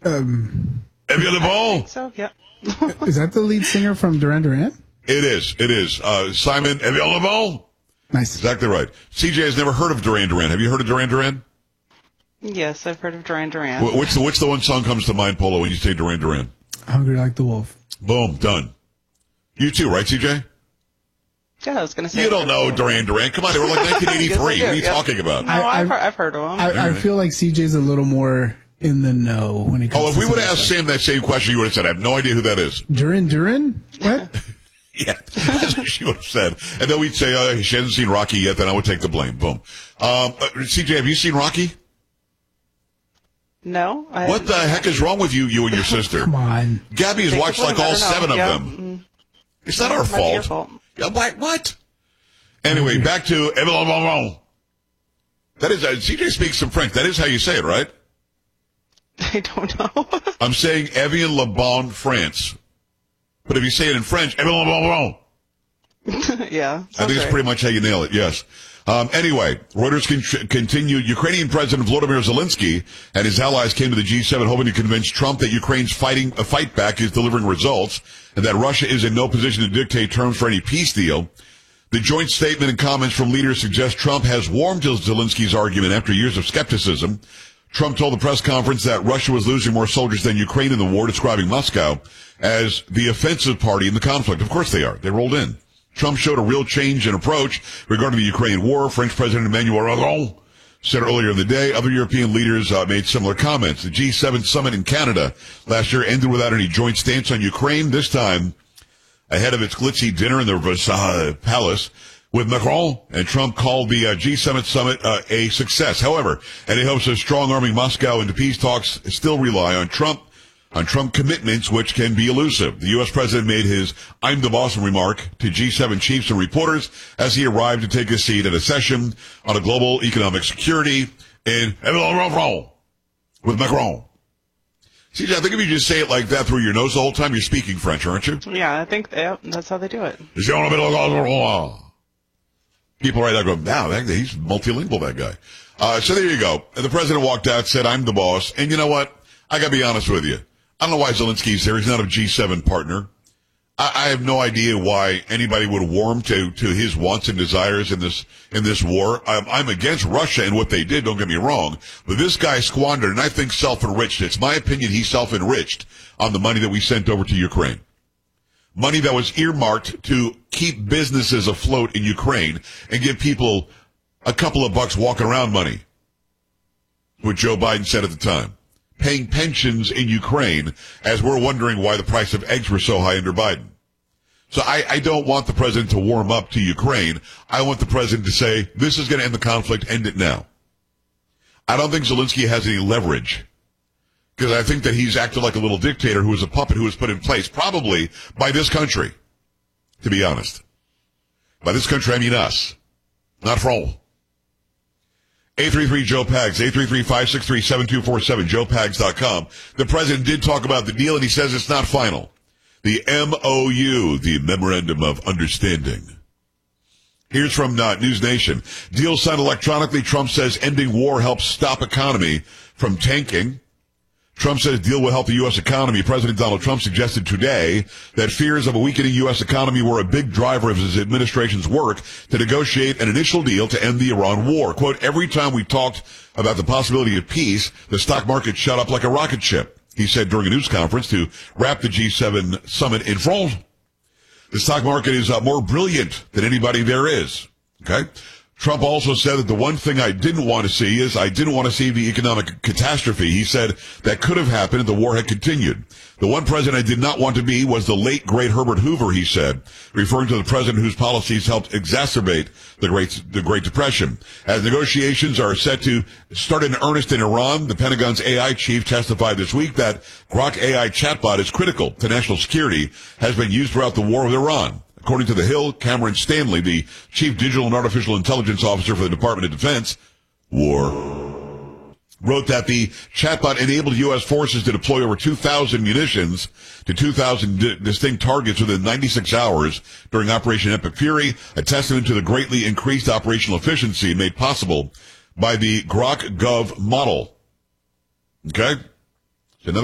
Evie LeBon. So, yeah. Is that the lead singer from Duran Duran? It is. Simon Evie LeBon. Nice. Exactly right. CJ has never heard of Duran Duran. Have you heard of Duran Duran? Yes, I've heard of Duran Duran. Which the one song comes to mind, Polo, when you say Duran Duran? Hungry Like the Wolf. Boom, done. You too, right, CJ? Yeah, I was going to say. You don't know Duran Duran. Come on, they were like 1983. Yes, What are you talking about? No, I've heard of them. I feel like CJ's a little more in the know when it comes to if we would have asked Sam that same question, you would have said, I have no idea who that is. Duran? What? Yeah, that's what she would have said. And then we'd say, she hasn't seen Rocky yet, then I would take the blame. Boom. CJ, have you seen Rocky? No. What the heck is wrong with you and your sister? Come on. Gabby has watched like all 7 of them. It's not our fault. Yeah, what? Anyway, back to Evie. That is, CJ speaks some French. That is how you say it, right? I don't know. I'm saying Evian Le Bon, France. But if you say it in French, Evian Le Bon. Yeah. I think it's pretty much how you nail it, yes. Anyway, Reuters continued. Ukrainian President Volodymyr Zelensky and his allies came to the G7 hoping to convince Trump that Ukraine's fight back is delivering results and that Russia is in no position to dictate terms for any peace deal. The joint statement and comments from leaders suggest Trump has warmed to Zelensky's argument after years of skepticism. Trump told the press conference that Russia was losing more soldiers than Ukraine in the war, describing Moscow as the offensive party in the conflict. Of course they are. They rolled in. Trump showed a real change in approach regarding the Ukraine war. French President Emmanuel Macron said earlier in the day. Other European leaders made similar comments. The G7 summit in Canada last year ended without any joint stance on Ukraine, this time ahead of its glitzy dinner in the Versailles Palace with Macron, and Trump called the G7 summit a success. However, and he hopes that strong-arming Moscow into peace talks still rely on Trump commitments, which can be elusive. The U.S. president made his "I'm the boss" remark to G7 chiefs and reporters as he arrived to take his seat at a session on a global economic security in with Macron. See, I think if you just say it like that through your nose the whole time, you're speaking French, aren't you? Yeah, I think that's how they do it. People right there go, wow, he's multilingual, that guy. So there you go. And the president walked out, said, "I'm the boss." And you know what? I gotta be honest with you. I don't know why Zelensky's there. He's not a G7 partner. I have no idea why anybody would warm to his wants and desires in this war. I'm against Russia and what they did, don't get me wrong. But this guy squandered, and I think self-enriched. It's my opinion he self-enriched on the money that we sent over to Ukraine. Money that was earmarked to keep businesses afloat in Ukraine and give people a couple of bucks walking around money. What Joe Biden said at the time. Paying pensions in Ukraine as we're wondering why the price of eggs were so high under Biden. So I don't want the president to warm up to Ukraine. I want the president to say, this is going to end the conflict, end it now. I don't think Zelensky has any leverage because I think that he's acted like a little dictator who was a puppet who was put in place probably by this country, to be honest. By this country, I mean us, not France. 833-JOE-PAGS, 833-563-7247, joepags.com. The president did talk about the deal, and he says it's not final. The MOU, the Memorandum of Understanding. Here's from News Nation. Deal signed electronically. Trump says ending war helps stop economy from tanking. Trump says deal will help the U.S. economy. President Donald Trump suggested today that fears of a weakening U.S. economy were a big driver of his administration's work to negotiate an initial deal to end the Iran war. Quote, every time we talked about the possibility of peace, the stock market shot up like a rocket ship, he said during a news conference to wrap the G7 summit in France. The stock market is more brilliant than anybody there is. Okay? Trump also said that the one thing I didn't want to see is I didn't want to see the economic catastrophe. He said that could have happened if the war had continued. The one president I did not want to be was the late, great Herbert Hoover, he said, referring to the president whose policies helped exacerbate the Great Depression. As negotiations are set to start in earnest in Iran, the Pentagon's AI chief testified this week that Grok AI chatbot is critical to national security, has been used throughout the war with Iran. According to The Hill, Cameron Stanley, the chief digital and artificial intelligence officer for the Department of Defense, wrote that the chatbot enabled U.S. forces to deploy over 2,000 munitions to 2,000 distinct targets within 96 hours during Operation Epic Fury, a testament to the greatly increased operational efficiency made possible by the Grok Gov model. Okay?